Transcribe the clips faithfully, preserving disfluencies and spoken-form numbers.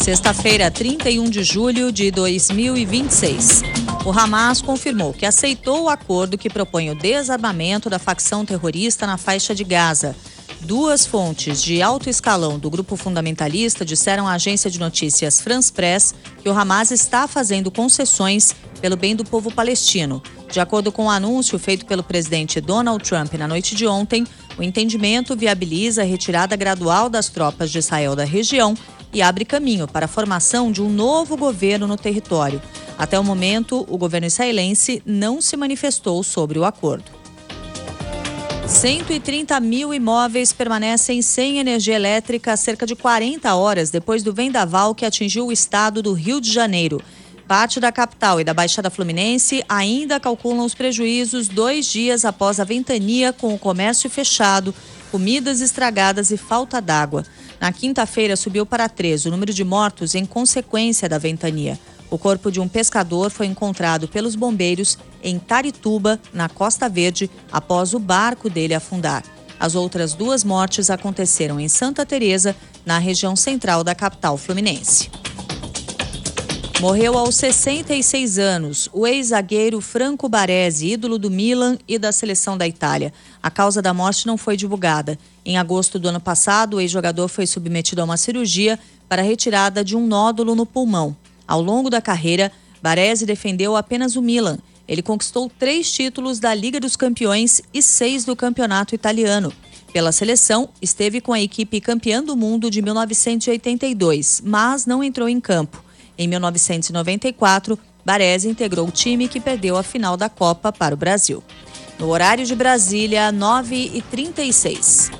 Sexta-feira, trinta e um de julho de dois mil e vinte e seis. O Hamas confirmou que aceitou o acordo que propõe o desarmamento da facção terrorista na faixa de Gaza. Duas fontes de alto escalão do grupo fundamentalista disseram à agência de notícias France Press que o Hamas está fazendo concessões pelo bem do povo palestino. De acordo com o anúncio feito pelo presidente Donald Trump na noite de ontem, o entendimento viabiliza a retirada gradual das tropas de Israel da região e abre caminho para a formação de um novo governo no território. Até o momento, o governo israelense não se manifestou sobre o acordo. cento e trinta mil imóveis permanecem sem energia elétrica há cerca de quarenta horas depois do vendaval que atingiu o estado do Rio de Janeiro. Parte da capital e da Baixada Fluminense ainda calculam os prejuízos dois dias após a ventania, com o comércio fechado, comidas estragadas e falta d'água. Na quinta-feira, subiu para três o número de mortos em consequência da ventania. O corpo de um pescador foi encontrado pelos bombeiros em Tarituba, na Costa Verde, após o barco dele afundar. As outras duas mortes aconteceram em Santa Teresa, na região central da capital fluminense. Morreu aos sessenta e seis anos o ex-zagueiro Franco Baresi, ídolo do Milan e da seleção da Itália. A causa da morte não foi divulgada. Em agosto do ano passado, o ex-jogador foi submetido a uma cirurgia para a retirada de um nódulo no pulmão. Ao longo da carreira, Baresi defendeu apenas o Milan. Ele conquistou três títulos da Liga dos Campeões e seis do Campeonato Italiano. Pela seleção, esteve com a equipe campeã do mundo de mil novecentos e oitenta e dois, mas não entrou em campo. Em mil novecentos e noventa e quatro, Baresi integrou o time que perdeu a final da Copa para o Brasil. No horário de Brasília, nove e trinta e seis.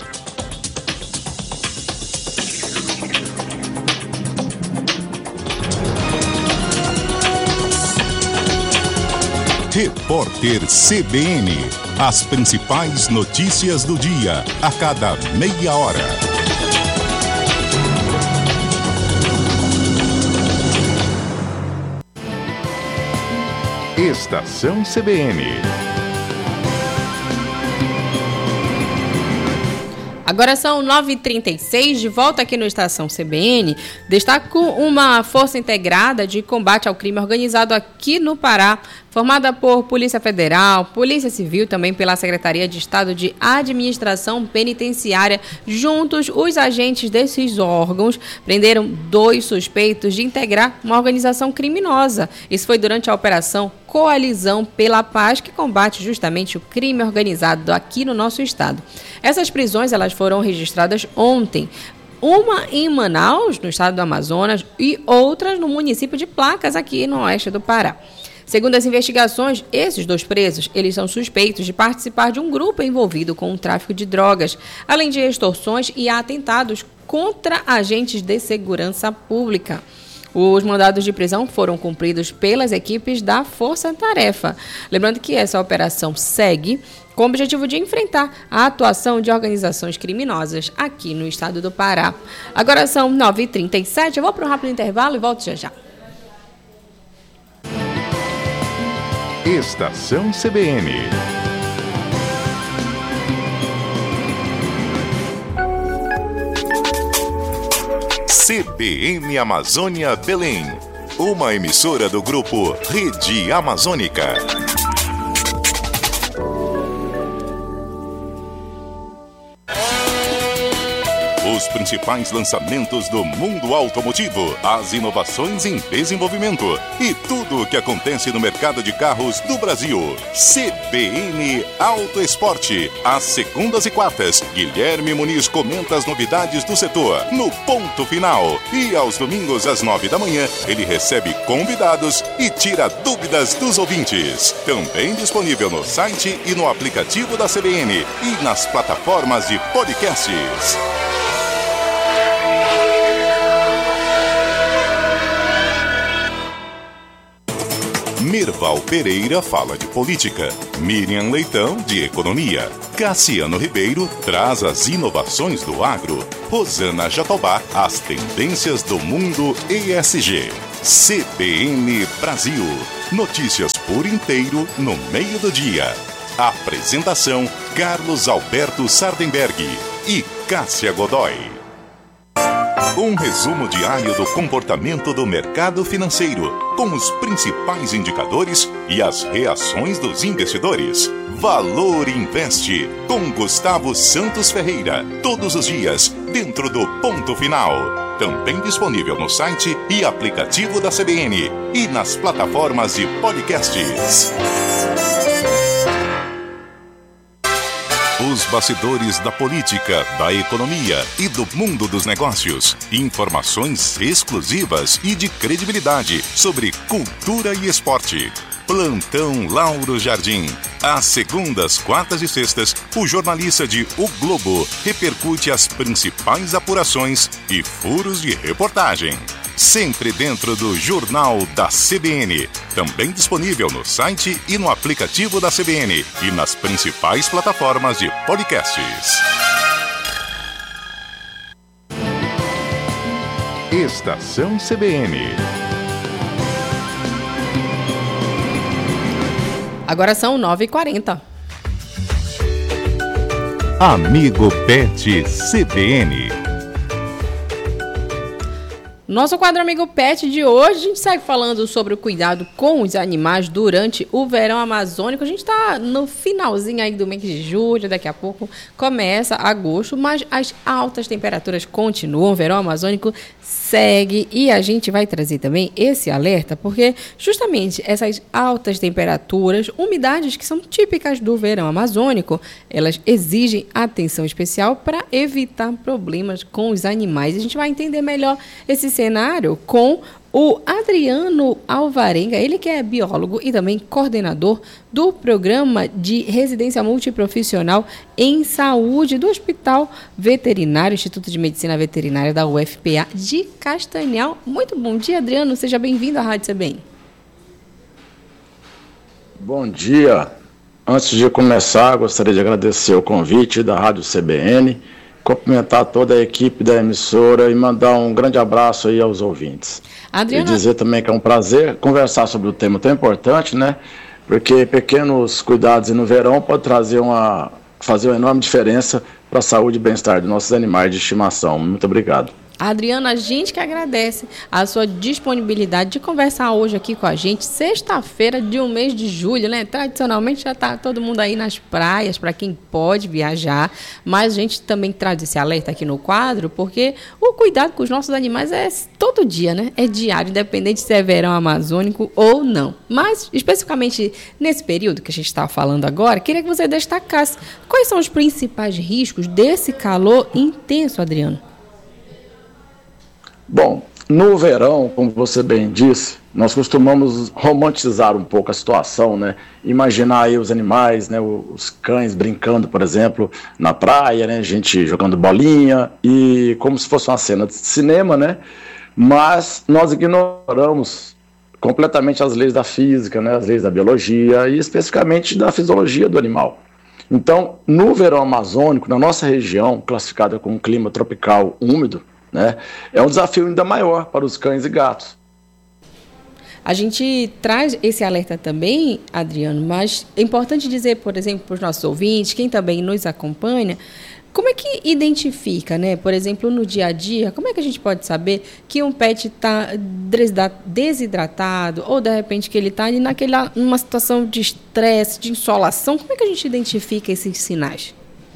Repórter C B N. As principais notícias do dia, a cada meia hora. Estação C B N. Agora são nove e trinta e seis, de volta aqui no Estação C B N. Destaco uma força integrada de combate ao crime organizado aqui no Pará, formada por Polícia Federal, Polícia Civil, também pela Secretaria de Estado de Administração Penitenciária. Juntos, os agentes desses órgãos prenderam dois suspeitos de integrar uma organização criminosa. Isso foi durante a Operação Coalizão pela Paz, que combate justamente o crime organizado aqui no nosso estado. Essas prisões elas foram registradas ontem. Uma em Manaus, no estado do Amazonas, e outras no município de Placas, aqui no oeste do Pará. Segundo as investigações, esses dois presos, eles são suspeitos de participar de um grupo envolvido com o tráfico de drogas, além de extorsões e atentados contra agentes de segurança pública. Os mandados de prisão foram cumpridos pelas equipes da Força Tarefa. Lembrando que essa operação segue com o objetivo de enfrentar a atuação de organizações criminosas aqui no estado do Pará. Agora são nove e trinta e sete, eu vou para um rápido intervalo e volto já já. Estação C B N. C B N Amazônia Belém, uma emissora do grupo Rede Amazônica. Os principais lançamentos do mundo automotivo, as inovações em desenvolvimento e tudo o que acontece no mercado de carros do Brasil. C B N Auto Esporte. Às segundas e quartas, Guilherme Muniz comenta as novidades do setor no ponto final. E aos domingos, às nove da manhã, ele recebe convidados e tira dúvidas dos ouvintes. Também disponível no site e no aplicativo da C B N e nas plataformas de podcasts. Mirval Pereira fala de política, Miriam Leitão de economia, Cassiano Ribeiro traz as inovações do agro, Rosana Jatobá as tendências do mundo E S G. C B N Brasil, notícias por inteiro no meio do dia. Apresentação Carlos Alberto Sardenberg e Cássia Godoy. Um resumo diário do comportamento do mercado financeiro, com os principais indicadores e as reações dos investidores. Valor Investe, com Gustavo Santos Ferreira, todos os dias, dentro do Ponto Final. Também disponível no site e aplicativo da C B N e nas plataformas de podcasts. Os bastidores da política, da economia e do mundo dos negócios. Informações exclusivas e de credibilidade sobre cultura e esporte. Plantão Lauro Jardim. Às segundas, quartas e sextas, o jornalista de O Globo repercute as principais apurações e furos de reportagem. Sempre dentro do Jornal da C B N. Também disponível no site e no aplicativo da C B N e nas principais plataformas de podcasts. Estação C B N. Agora são nove e quarenta. Amigo Pet C B N. Nosso quadro Amigo Pet de hoje, a gente segue falando sobre o cuidado com os animais durante o verão amazônico. A gente está no finalzinho aí do mês de julho, daqui a pouco começa agosto, mas as altas temperaturas continuam, o verão amazônico segue e a gente vai trazer também esse alerta, porque justamente essas altas temperaturas, umidades que são típicas do verão amazônico, elas exigem atenção especial para evitar problemas com os animais. A gente vai entender melhor esse cenário com o Adriano Alvarenga, ele que é biólogo e também coordenador do programa de residência multiprofissional em saúde do Hospital Veterinário, Instituto de Medicina Veterinária da U F P A de Castanhal. Muito bom dia, Adriano, seja bem-vindo à Rádio C B N. Bom dia. Antes de começar, gostaria de agradecer o convite da Rádio C B N, cumprimentar toda a equipe da emissora e mandar um grande abraço aí aos ouvintes. Adriana... E dizer também que é um prazer conversar sobre o tema tão importante, né? Porque pequenos cuidados no verão pode trazer uma, fazer uma enorme diferença para a saúde e bem-estar dos nossos animais de estimação. Muito obrigado. Adriana, a gente que agradece a sua disponibilidade de conversar hoje aqui com a gente, sexta-feira de um mês de julho, né? Tradicionalmente já está todo mundo aí nas praias, para quem pode viajar, mas a gente também traz esse alerta aqui no quadro, porque o cuidado com os nossos animais é todo dia, né? É diário, independente se é verão amazônico ou não. Mas, especificamente nesse período que a gente está falando agora, queria que você destacasse quais são os principais riscos desse calor intenso, Adriano. Bom, no verão, como você bem disse, nós costumamos romantizar um pouco a situação, né? Imaginar aí os animais, né? Os cães brincando, por exemplo, na praia, né? Gente jogando bolinha e como se fosse uma cena de cinema, né? Mas nós ignoramos completamente as leis da física, né? As leis da biologia e especificamente da fisiologia do animal. Então, no verão amazônico, na nossa região, classificada como clima tropical úmido, né, é um desafio ainda maior para os cães e gatos. A gente traz esse alerta também, Adriano, mas é importante dizer, por exemplo, para os nossos ouvintes, quem também nos acompanha, como é que identifica, né? Por exemplo, no dia a dia, como é que a gente pode saber que um pet está desidratado ou, de repente, que ele está naquela, numa situação de estresse, de insolação? Como é que a gente identifica esses sinais?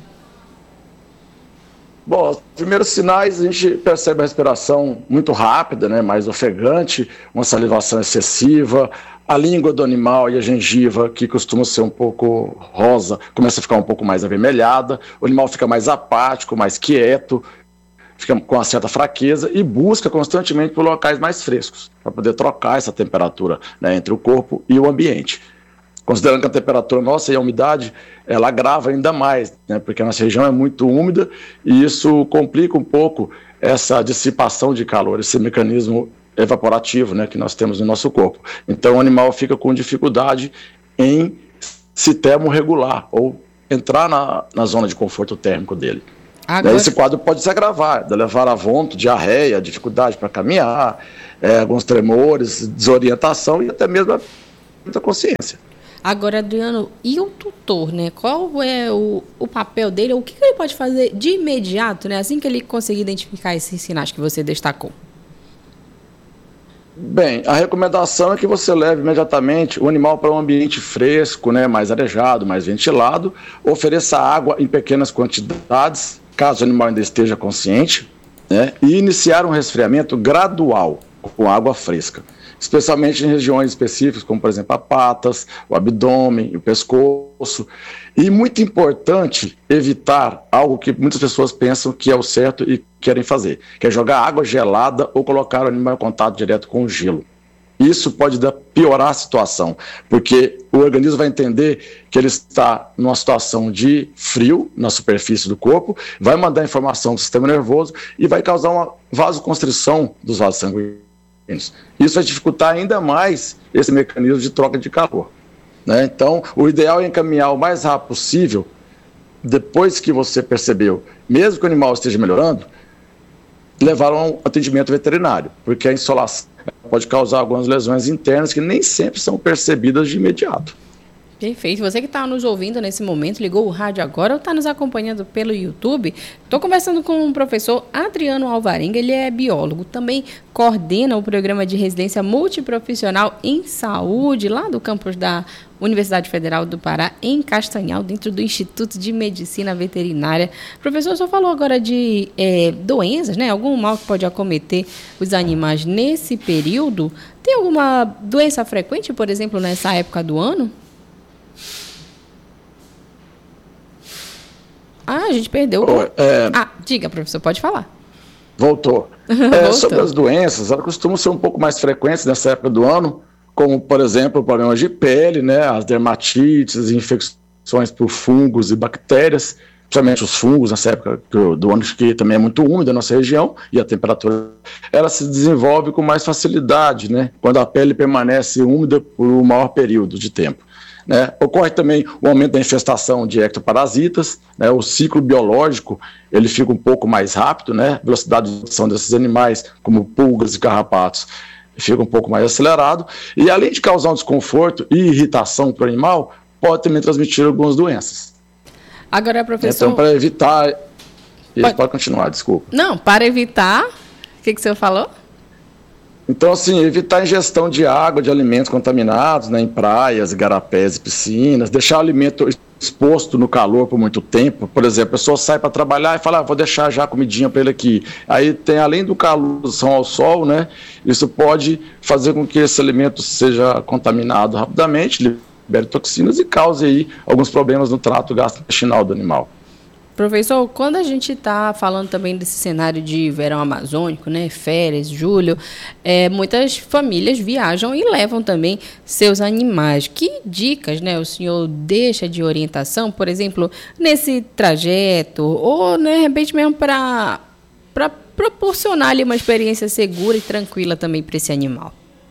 Bom, os primeiros sinais a gente percebe a respiração muito rápida, né, mais ofegante, uma salivação excessiva, a língua do animal e a gengiva, que costuma ser um pouco rosa, começa a ficar um pouco mais avermelhada, o animal fica mais apático, mais quieto, fica com uma certa fraqueza e busca constantemente por locais mais frescos, para poder trocar essa temperatura, né, entre o corpo e o ambiente. Considerando que a temperatura nossa e a umidade, ela agrava ainda mais, né, porque a nossa região é muito úmida e isso complica um pouco essa dissipação de calor, esse mecanismo evaporativo, né, que nós temos no nosso corpo. Então o animal fica com dificuldade em se termorregular ou entrar na, na zona de conforto térmico dele. Agora... Esse quadro pode se agravar, levar a vômito, diarreia, dificuldade para caminhar, é, alguns tremores, desorientação e até mesmo a muita consciência. Agora, Adriano, e o tutor, né? Qual é o, o papel dele? O que, que ele pode fazer de imediato, né? Assim que ele conseguir identificar esses sinais que você destacou? Bem, a recomendação é que você leve imediatamente o animal para um ambiente fresco, né, mais arejado, mais ventilado, ofereça água em pequenas quantidades, caso o animal ainda esteja consciente, né, e iniciar um resfriamento gradual com água fresca, especialmente em regiões específicas, como por exemplo a patas, o abdômen, o pescoço. E muito importante evitar algo que muitas pessoas pensam que é o certo e querem fazer, que é jogar água gelada ou colocar o animal em contato direto com o gelo. Isso pode dar, piorar a situação, porque o organismo vai entender que ele está numa situação de frio na superfície do corpo, vai mandar informação do sistema nervoso e vai causar uma vasoconstrição dos vasos sanguíneos. Isso vai dificultar ainda mais esse mecanismo de troca de calor, né? Então, o ideal é encaminhar o mais rápido possível, depois que você percebeu, mesmo que o animal esteja melhorando, levar a um atendimento veterinário, porque a insolação pode causar algumas lesões internas que nem sempre são percebidas de imediato. Perfeito. Você que está nos ouvindo nesse momento, ligou o rádio agora ou está nos acompanhando pelo YouTube, estou conversando com o professor Adriano Alvarenga, ele é biólogo, também coordena o programa de residência multiprofissional em saúde, lá do campus da Universidade Federal do Pará, em Castanhal, dentro do Instituto de Medicina Veterinária. Professor, o senhor falou agora de é, doenças, né? Algum mal que pode acometer os animais nesse período. Tem alguma doença frequente, por exemplo, nessa época do ano? Ah, a gente perdeu. Oh, é... Ah, diga, professor, pode falar. Voltou. É, sobre as doenças, elas costumam ser um pouco mais frequentes nessa época do ano, como, por exemplo, problemas de pele, né, as dermatites, infecções por fungos e bactérias, principalmente os fungos nessa época do, do ano, que também é muito úmida na nossa região, e a temperatura ela se desenvolve com mais facilidade, né, quando a pele permanece úmida por um maior período de tempo. Né? Ocorre também o aumento da infestação de ectoparasitas, né? O ciclo biológico ele fica um pouco mais rápido, né? A velocidade de produção desses animais, como pulgas e carrapatos, fica um pouco mais acelerado, e além de causar um desconforto e irritação para o animal, pode também transmitir algumas doenças. Agora, professor... Então, para evitar... Ele pode... pode continuar, desculpa. Não, para evitar... O que, que o senhor falou? Então, assim, evitar a ingestão de água, de alimentos contaminados, né, em praias, igarapés e piscinas, deixar o alimento exposto no calor por muito tempo. Por exemplo, a pessoa sai para trabalhar e fala, ah, vou deixar já a comidinha para ele aqui. Aí tem, além do calor ao sol, né, isso pode fazer com que esse alimento seja contaminado rapidamente, libere toxinas e cause aí alguns problemas no trato gastrointestinal do animal. Professor, quando a gente está falando também desse cenário de verão amazônico, né, férias, julho, é, muitas famílias viajam e levam também seus animais. Que dicas, né, o senhor deixa de orientação, por exemplo, nesse trajeto, ou né, de repente mesmo para para proporcionar ali uma experiência segura e tranquila também para esse animal?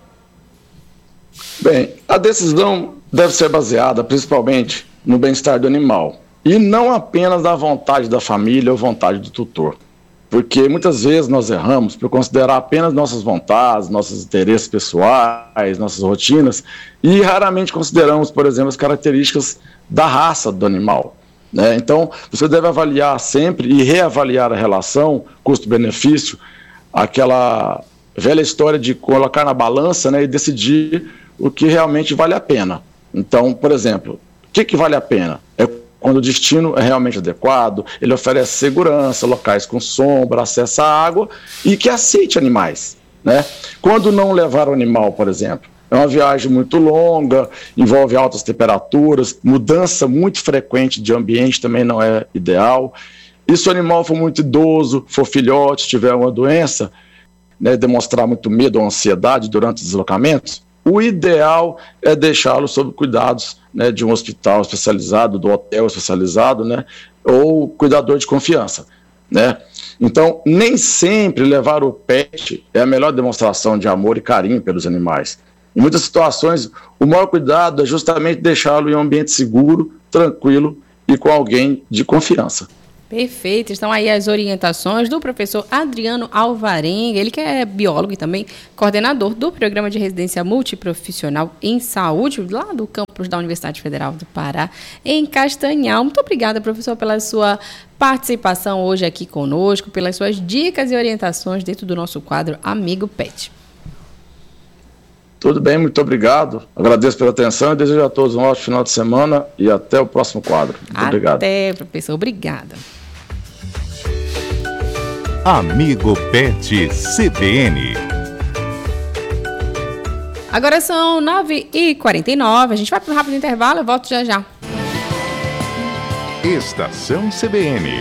Bem, a decisão deve ser baseada principalmente no bem-estar do animal. E não apenas da vontade da família ou vontade do tutor. Porque muitas vezes nós erramos por considerar apenas nossas vontades, nossos interesses pessoais, nossas rotinas, e raramente consideramos, por exemplo, as características da raça do animal, né? Então, você deve avaliar sempre e reavaliar a relação custo-benefício, aquela velha história de colocar na balança, né, e decidir o que realmente vale a pena. Então, por exemplo, o que, que vale a pena? É quando o destino é realmente adequado, ele oferece segurança, locais com sombra, acesso à água e que aceite animais, né? Quando não levar o animal, por exemplo, é uma viagem muito longa, envolve altas temperaturas, mudança muito frequente de ambiente também não é ideal. E se o animal for muito idoso, for filhote, tiver uma doença, né, demonstrar muito medo ou ansiedade durante os deslocamentos, o ideal é deixá-lo sob cuidados, né, de um hospital especializado, do hotel especializado, né, ou cuidador de confiança, né? Então, nem sempre levar o pet é a melhor demonstração de amor e carinho pelos animais. Em muitas situações, o maior cuidado é justamente deixá-lo em um ambiente seguro, tranquilo e com alguém de confiança. Perfeito, estão aí as orientações do professor Adriano Alvarenga, ele que é biólogo e também coordenador do Programa de Residência Multiprofissional em Saúde, lá do campus da Universidade Federal do Pará, em Castanhal. Muito obrigada, professor, pela sua participação hoje aqui conosco, pelas suas dicas e orientações dentro do nosso quadro Amigo Pet. Tudo bem, muito obrigado. Agradeço pela atenção e desejo a todos um ótimo final de semana e até o próximo quadro. Muito até, obrigado. Até, professor. Obrigada. Amigo Pet C B N. Agora são nove e quarenta e nove, a gente vai para um rápido intervalo, eu volto já já. Estação C B N.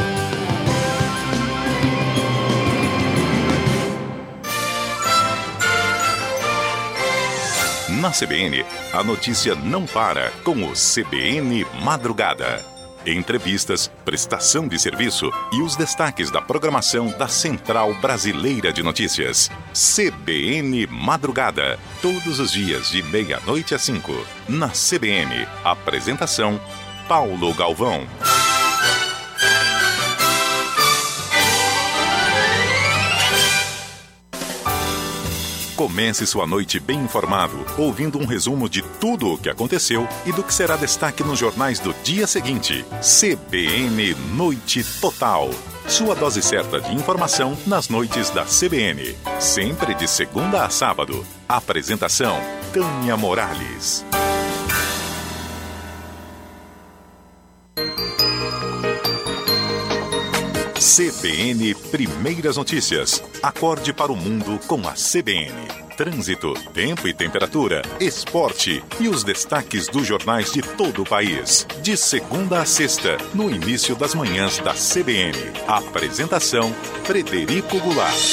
Na C B N, a notícia não para com o C B N Madrugada. Entrevistas, prestação de serviço e os destaques da programação da Central Brasileira de Notícias. C B N Madrugada, todos os dias de meia-noite às cinco. Na C B N, apresentação Paulo Galvão. Comece sua noite bem informado, ouvindo um resumo de tudo o que aconteceu e do que será destaque nos jornais do dia seguinte. C B N Noite Total. Sua dose certa de informação nas noites da C B N. Sempre de segunda a sábado. Apresentação: Tânia Morales. C B N Primeiras Notícias. Acorde para o mundo com a C B N. Trânsito, tempo e temperatura, esporte e os destaques dos jornais de todo o país. De segunda a sexta, no início das manhãs da C B N. Apresentação: Frederico Goulart.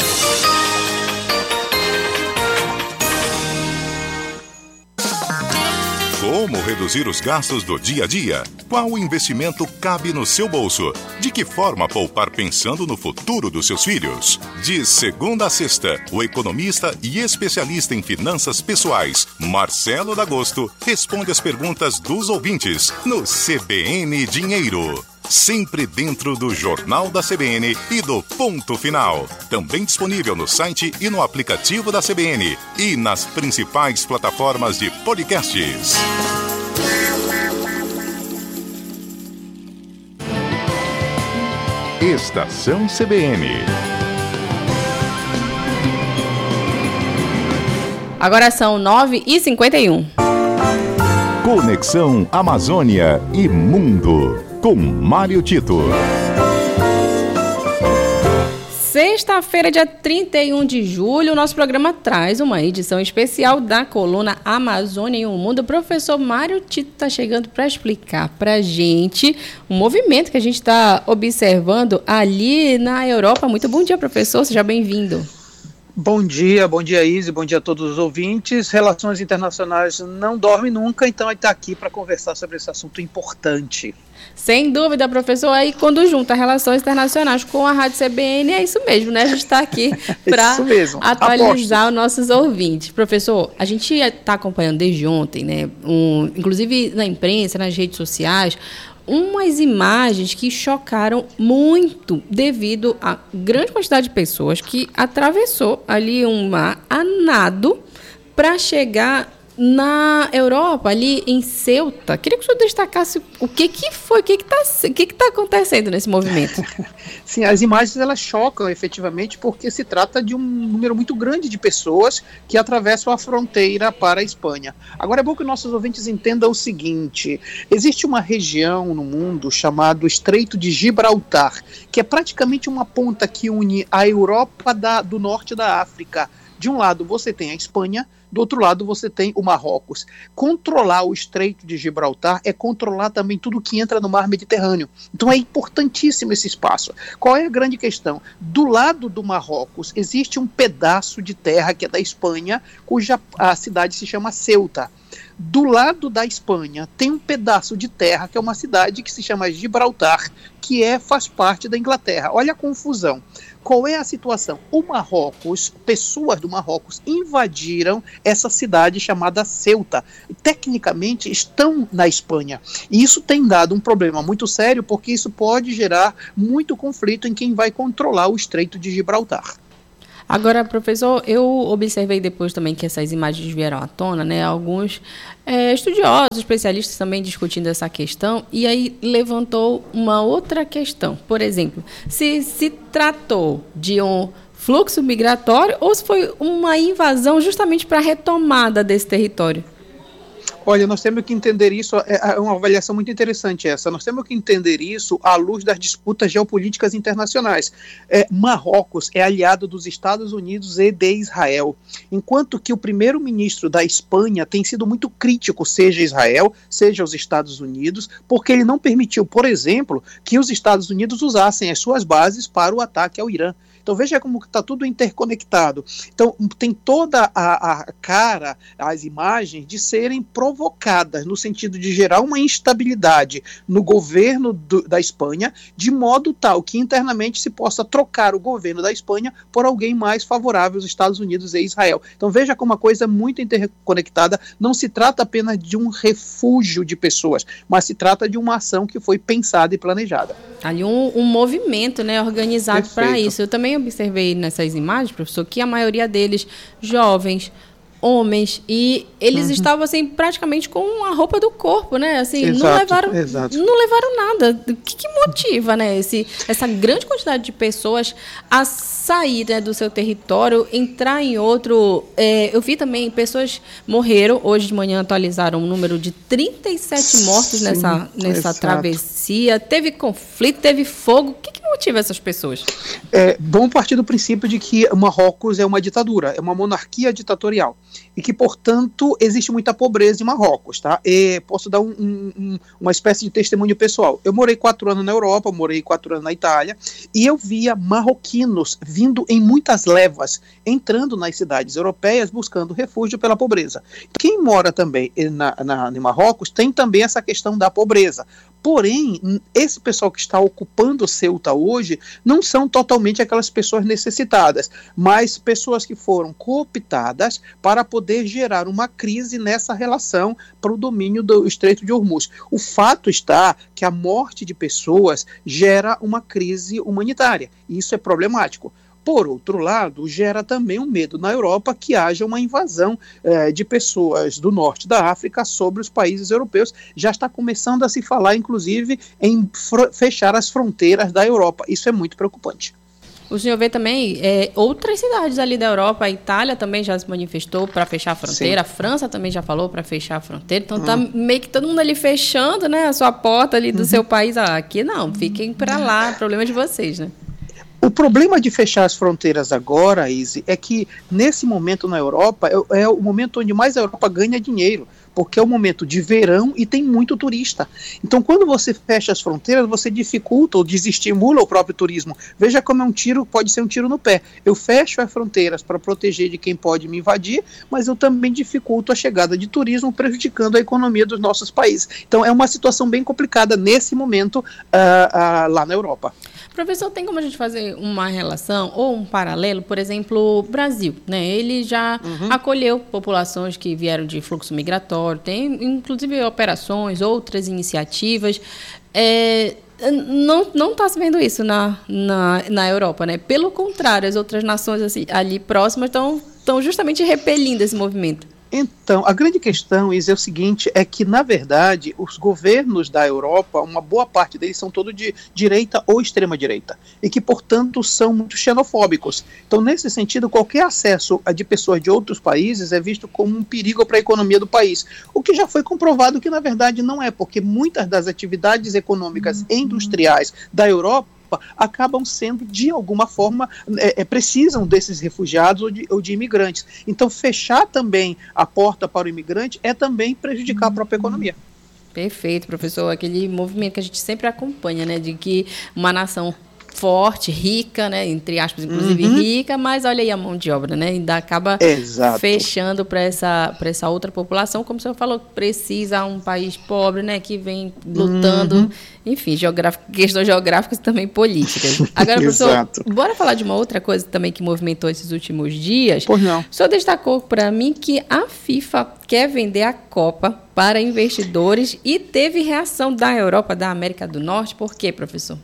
Como reduzir os gastos do dia a dia? Qual investimento cabe no seu bolso? De que forma poupar pensando no futuro dos seus filhos? De segunda a sexta, o economista e especialista em finanças pessoais, Marcelo D'Agosto, responde as perguntas dos ouvintes no C B N Dinheiro. Sempre dentro do Jornal da C B N e do Ponto Final. Também disponível no site e no aplicativo da C B N e nas principais plataformas de podcasts. Estação C B N. Agora são nove e cinquenta e um. Conexão Amazônia e Mundo, com Mário Tito. Sexta-feira, dia trinta e um de julho, o nosso programa traz uma edição especial da coluna Amazônia e o Mundo. O professor Mário Tito está chegando para explicar para a gente um movimento que a gente está observando ali na Europa. Muito bom dia, professor. Seja bem-vindo. Bom dia, bom dia, Izzy, bom dia a todos os ouvintes. Relações internacionais não dormem nunca, então ele está aqui para conversar sobre esse assunto importante. Sem dúvida, professor. Aí, quando junta relações internacionais com a Rádio C B N, é isso mesmo, né? A gente está aqui para atualizar os nossos ouvintes. Professor, a gente está acompanhando desde ontem, né? Um, inclusive na imprensa, nas redes sociais, umas imagens que chocaram muito devido à grande quantidade de pessoas que atravessou ali um mar a nado para chegar na Europa, ali em Ceuta. Queria que o senhor destacasse o que, que foi, o que está o que que tá acontecendo nesse movimento. Sim, as imagens elas chocam efetivamente porque se trata de um número muito grande de pessoas que atravessam a fronteira para a Espanha. Agora é bom que nossos ouvintes entendam o seguinte: existe uma região no mundo chamada Estreito de Gibraltar, que é praticamente uma ponta que une a Europa da, do norte da África. De um lado você tem a Espanha, do outro lado você tem o Marrocos. Controlar o Estreito de Gibraltar é controlar também tudo que entra no mar Mediterrâneo. Então é importantíssimo esse espaço. Qual é a grande questão? Do lado do Marrocos existe um pedaço de terra que é da Espanha, cuja a cidade se chama Ceuta. Do lado da Espanha tem um pedaço de terra, que é uma cidade que se chama Gibraltar, que é, faz parte da Inglaterra. Olha a confusão. Qual é a situação? O Marrocos, pessoas do Marrocos invadiram essa cidade chamada Ceuta. Tecnicamente estão na Espanha. E isso tem dado um problema muito sério, porque isso pode gerar muito conflito em quem vai controlar o Estreito de Gibraltar. Agora, professor, eu observei depois também que essas imagens vieram à tona, né? Alguns é, estudiosos, especialistas também discutindo essa questão, e aí levantou uma outra questão. Por exemplo, se se tratou de um fluxo migratório ou se foi uma invasão justamente para a retomada desse território? Olha, nós temos que entender isso, é uma avaliação muito interessante essa, nós temos que entender isso à luz das disputas geopolíticas internacionais. É, Marrocos é aliado dos Estados Unidos e de Israel, enquanto que o primeiro-ministro da Espanha tem sido muito crítico, seja Israel, seja os Estados Unidos, porque ele não permitiu, por exemplo, que os Estados Unidos usassem as suas bases para o ataque ao Irã. Então veja como está tudo interconectado. Então tem toda a, a cara, as imagens de serem provocadas no sentido de gerar uma instabilidade no governo do, da Espanha, de modo tal que internamente se possa trocar o governo da Espanha por alguém mais favorável aos Estados Unidos e Israel. Então veja como uma coisa muito interconectada, não se trata apenas de um refúgio de pessoas, mas se trata de uma ação que foi pensada e planejada. Ali um, um movimento, né, organizado para isso. Eu também observei nessas imagens, professor, que a maioria deles jovens, homens, e eles uhum. estavam assim praticamente com a roupa do corpo, né? Assim, exato, não levaram, exato. não levaram nada. O que, que motiva, né, esse, essa grande quantidade de pessoas a sair, né, do seu território, entrar em outro? É, eu vi também pessoas morreram. Hoje de manhã atualizaram um número de trinta e sete mortos Sim, nessa nessa exato. travessia. Teve conflito, teve fogo. O que, que motiva essas pessoas? É bom partir do princípio de que Marrocos é uma ditadura, é uma monarquia ditatorial, e que, portanto, existe muita pobreza em Marrocos, tá? E posso dar um, um, uma espécie de testemunho pessoal. Eu morei quatro anos na Europa, morei quatro anos na Itália, e eu via marroquinos vindo em muitas levas, entrando nas cidades europeias, buscando refúgio pela pobreza. Quem mora também na, na, em Marrocos tem também essa questão da pobreza. Porém, esse pessoal que está ocupando Ceuta hoje não são totalmente aquelas pessoas necessitadas, mas pessoas que foram cooptadas para poder gerar uma crise nessa relação para o domínio do Estreito de Hormuz. O fato está que a morte de pessoas gera uma crise humanitária, e isso é problemático. Por outro lado, gera também um medo na Europa que haja uma invasão eh, de pessoas do norte da África sobre os países europeus. Já está começando a se falar, inclusive, em fechar as fronteiras da Europa. Isso é muito preocupante. O senhor vê também é, outras cidades ali da Europa, a Itália também já se manifestou para fechar a fronteira, Sim. a França também já falou para fechar a fronteira, então está uhum. meio que todo mundo ali fechando, né, a sua porta ali do uhum. seu país. Ah, aqui não, fiquem para lá, problema de vocês, né? O problema de fechar as fronteiras agora, Izzy, é que nesse momento na Europa é, é o momento onde mais a Europa ganha dinheiro, porque é o momento de verão e tem muito turista. Então, quando você fecha as fronteiras, você dificulta ou desestimula o próprio turismo. Veja como é um tiro, pode ser um tiro no pé. Eu fecho as fronteiras para proteger de quem pode me invadir, mas eu também dificulto a chegada de turismo, prejudicando a economia dos nossos países. Então, é uma situação bem complicada nesse momento uh, uh, lá na Europa. Professor, tem como a gente fazer uma relação ou um paralelo? Por exemplo, o Brasil, né? Ele já uhum. acolheu populações que vieram de fluxo migratório, tem inclusive operações, outras iniciativas. É, não não está se vendo isso na, na, na Europa, né? Pelo contrário, as outras nações assim, ali próximas estão estão justamente repelindo esse movimento. Então, a grande questão, Isa, é o seguinte, é que, na verdade, os governos da Europa, uma boa parte deles são todos de direita ou extrema-direita, e que, portanto, são muito xenofóbicos. Então, nesse sentido, qualquer acesso de pessoas de outros países é visto como um perigo para a economia do país, o que já foi comprovado que, na verdade, não é, porque muitas das atividades econômicas e industriais da Europa acabam sendo, de alguma forma, é, é, precisam desses refugiados ou de, ou de imigrantes. Então, fechar também a porta para o imigrante é também prejudicar a própria economia. Perfeito, professor. Aquele movimento que a gente sempre acompanha, né, de que uma nação forte, rica, né? Entre aspas, inclusive uhum. rica, mas olha aí a mão de obra, né? Ainda acaba Exato. fechando para essa, para essa outra população, como o senhor falou, precisa um país pobre, né? Que vem lutando, uhum. enfim, geográfico, questões geográficas e também políticas. Agora, professor, bora falar de uma outra coisa também que movimentou esses últimos dias. Pois não. O senhor destacou para mim que a FIFA quer vender a Copa para investidores e teve reação da Europa, da América do Norte. Por quê, professor?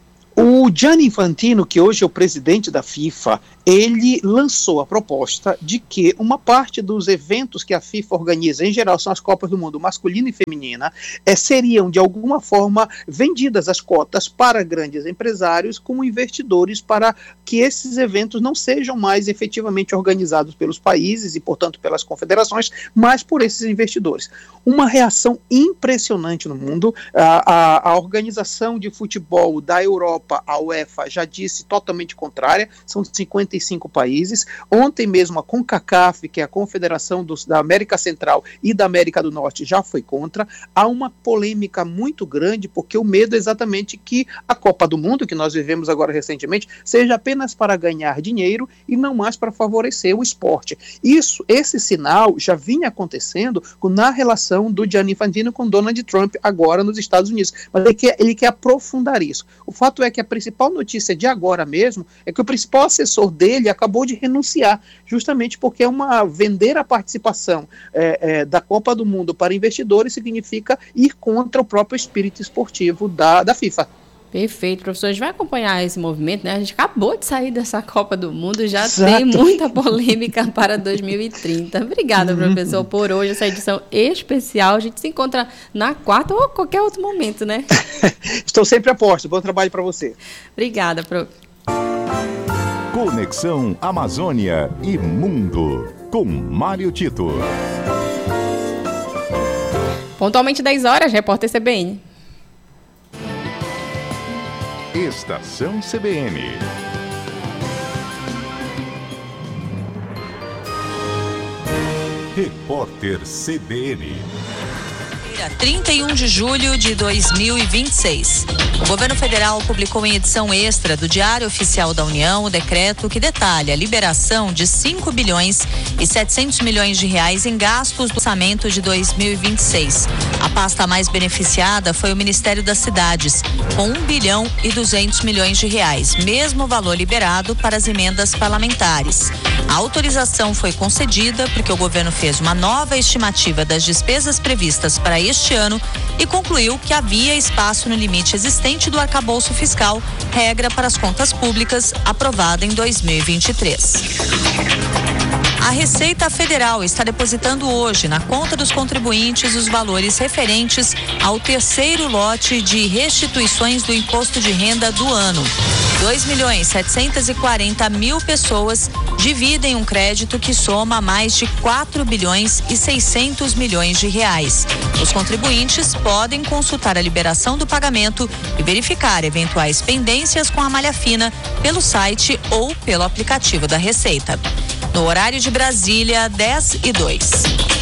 O Gianni Infantino, que hoje é o presidente da FIFA, ele lançou a proposta de que uma parte dos eventos que a FIFA organiza, em geral são as Copas do Mundo masculina e feminina, é, seriam de alguma forma vendidas as cotas para grandes empresários como investidores, para que esses eventos não sejam mais efetivamente organizados pelos países e, portanto, pelas confederações, mas por esses investidores. Uma reação impressionante no mundo. A, a, a organização de futebol da Europa, a UEFA, já disse totalmente contrária, são cinquenta e cinco países. Ontem mesmo a CONCACAF, que é a Confederação dos, da América Central e da América do Norte, já foi contra. Há uma polêmica muito grande, porque o medo é exatamente que a Copa do Mundo, que nós vivemos agora recentemente, seja apenas para ganhar dinheiro e não mais para favorecer o esporte. Isso, esse sinal já vinha acontecendo na relação do Gianni Infantino com Donald Trump agora nos Estados Unidos, mas ele quer, ele quer aprofundar isso. O fato é que a principal notícia de agora mesmo é que o principal assessor dele acabou de renunciar, justamente porque é uma, vender a participação é, é, da Copa do Mundo para investidores significa ir contra o próprio espírito esportivo da, da FIFA. Perfeito, professor. A gente vai acompanhar esse movimento, né? A gente acabou de sair dessa Copa do Mundo, já Exato. Tem muita polêmica para dois mil e trinta. Obrigada, professor, por hoje, essa edição especial. A gente se encontra na quarta ou qualquer outro momento, né? Estou sempre a posto. Bom trabalho para você. Obrigada, professor. Conexão Amazônia e Mundo, com Mário Tito. Pontualmente dez horas, repórter C B N. Estação C B N. Repórter C B N. trinta e um de julho de dois mil e vinte e seis. O governo federal publicou em edição extra do Diário Oficial da União o decreto que detalha a liberação de cinco bilhões e setecentos milhões de reais em gastos do orçamento de dois mil e vinte e seis. A pasta mais beneficiada foi o Ministério das Cidades, com um bilhão e duzentos milhões de reais, mesmo valor liberado para as emendas parlamentares. A autorização foi concedida porque o governo fez uma nova estimativa das despesas previstas para este ano e concluiu que havia espaço no limite existente do arcabouço fiscal, regra para as contas públicas, aprovada em dois mil e vinte e três. A Receita Federal está depositando hoje na conta dos contribuintes os valores referentes ao terceiro lote de restituições do imposto de renda do ano. dois milhões setecentos e quarenta mil pessoas dividem um crédito que soma mais de quatro bilhões e seiscentos milhões de reais. Os contribuintes podem consultar a liberação do pagamento e verificar eventuais pendências com a malha fina pelo site ou pelo aplicativo da Receita. No horário de Brasília, dez e dois.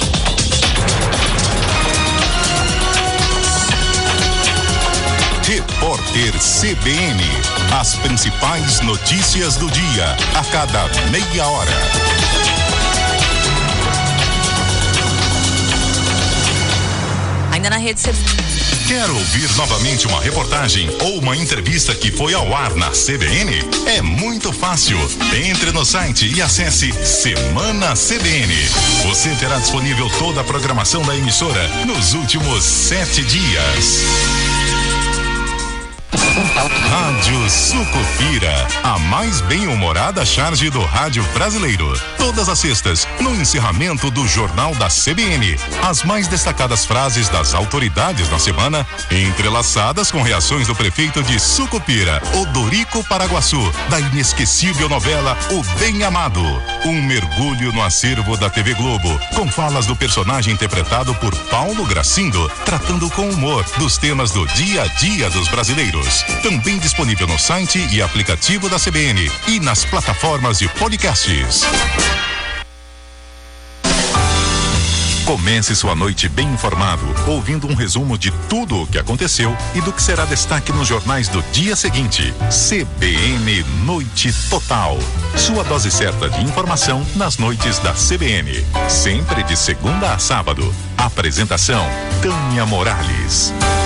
Repórter C B N. As principais notícias do dia, a cada meia hora. Ainda na rede C B N. Quer ouvir novamente uma reportagem ou uma entrevista que foi ao ar na C B N? É muito fácil. Entre no site e acesse Semana C B N. Você terá disponível toda a programação da emissora nos últimos sete dias. Rádio Sucupira, a mais bem-humorada charge do rádio brasileiro. Todas as sextas, no encerramento do Jornal da C B N. As mais destacadas frases das autoridades na semana, entrelaçadas com reações do prefeito de Sucupira, Odorico Paraguaçu, da inesquecível novela O Bem Amado. Um mergulho no acervo da T V Globo, com falas do personagem interpretado por Paulo Gracindo, tratando com humor dos temas do dia a dia dos brasileiros. Também disponível no site e aplicativo da C B N e nas plataformas de podcasts. Comece sua noite bem informado, ouvindo um resumo de tudo o que aconteceu e do que será destaque nos jornais do dia seguinte. C B N Noite Total. Sua dose certa de informação nas noites da C B N. Sempre de segunda a sábado. Apresentação: Tânia Morales.